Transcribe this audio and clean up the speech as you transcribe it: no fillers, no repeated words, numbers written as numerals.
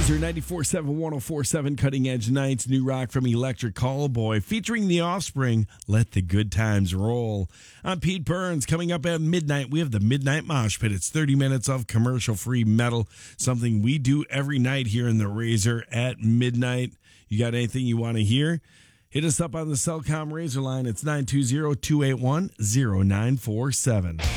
Razor 94.7, 104.7 Cutting Edge Nights, new rock from Electric Callboy, featuring The Offspring, Let the Good Times Roll. I'm Pete Burns. Coming up at midnight, we have the Midnight Mosh Pit. It's 30 minutes of commercial-free metal, something we do every night here in the Razor at midnight. You got anything you want to hear? Hit us up on the Cellcom Razor line. It's 920-281-0947.